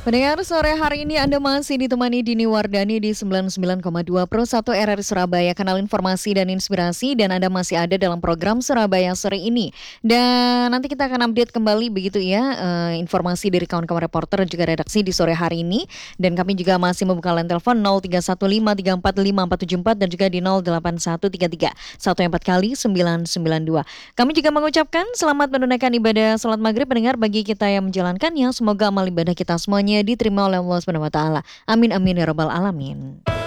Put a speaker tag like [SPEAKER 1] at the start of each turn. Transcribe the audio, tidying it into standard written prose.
[SPEAKER 1] Pendengar sore hari ini Anda masih ditemani Dini Wardani di 99,2 Pro 1 RRI Surabaya, kanal informasi dan inspirasi, dan Anda masih ada dalam program Surabaya sore ini. Dan nanti kita akan update kembali begitu ya, informasi dari kawan-kawan reporter dan juga redaksi di sore hari ini. Dan kami juga masih membuka line telepon 0315345474 dan juga di 08133 14 kali 992. Kami juga mengucapkan selamat menunaikan ibadah salat maghrib pendengar bagi kita yang menjalankannya. Semoga amal ibadah kita semuanya diterima oleh Allah Subhanahu wa taala. Amin amin ya rabbal alamin.